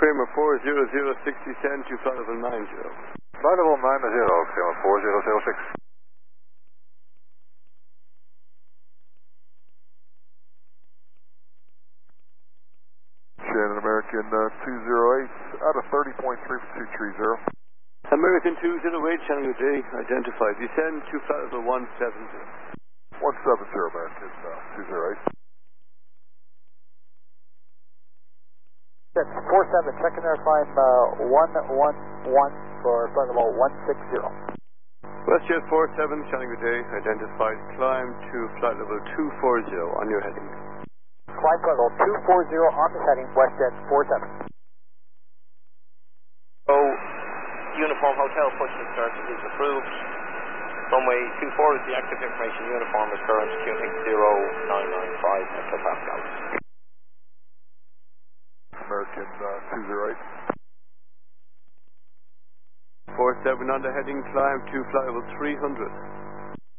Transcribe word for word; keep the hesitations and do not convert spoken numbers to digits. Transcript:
Kramer four zero zero six descend to flight level nine zero. Flight level nine zero, Kramer four zero zero six. Shannon American uh, two zero eight out of thirty point three for two three zero. American two zero eight, Shannon good day, identified. Descend to flight level one seven zero. one seven zero American uh, two zero eight. That's four seven, checking their climb uh, one one one for flight level one six zero. WestJet four seven, Shannon good day, identified. Climb to flight level two four zero on your heading. Climb flight level two four zero on this heading, WestJet four seven. So, uniform hotel push and start is approved. Runway two four is the active information uniform is current Q X zero nine nine five hectopascals. American uh, two zero eight. four seven on the heading, climb to flight level three hundred.